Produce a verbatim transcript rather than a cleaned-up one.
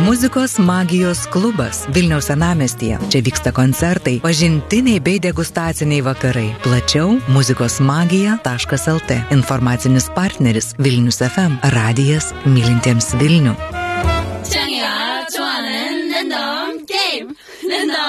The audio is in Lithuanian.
Muzikos magijos klubas Vilniaus senamiestyje. Čia vyksta koncertai, pažintiniai bei degustaciniai vakarai. Plačiau muzikos magija taškas el tė. Informacinis partneris Vilnius ef em. Radijas mylintiems Vilnių.